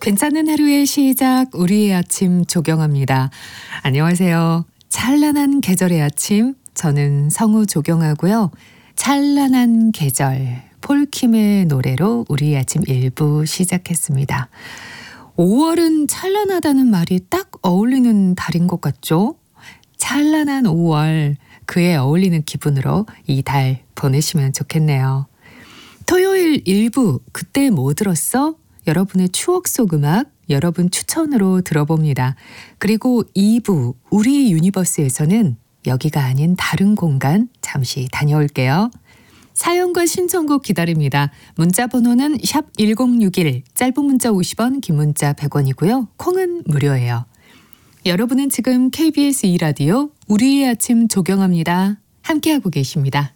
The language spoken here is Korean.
괜찮은 하루의 시작, 우리의 아침 조경합니다. 안녕하세요. 찬란한 계절의 아침, 저는 성우 조경하고요. 찬란한 계절, 폴킴의 노래로 우리의 아침 1부 시작했습니다. 5월은 찬란하다는 말이 딱 어울리는 달인 것 같죠? 찬란한 5월, 그에 어울리는 기분으로 이 달 보내시면 좋겠네요. 토요일 1부, 그때 뭐 들었어? 여러분의 추억 속 음악, 여러분 추천으로 들어봅니다. 그리고 2부, 우리 유니버스에서는 여기가 아닌 다른 공간 잠시 다녀올게요. 사연과 신청곡 기다립니다. 문자 번호는 샵 1061, 짧은 문자 50원, 긴 문자 100원이고요. 콩은 무료예요. 여러분은 지금 KBS 2라디오 우리의 아침 조경합니다. 함께하고 계십니다.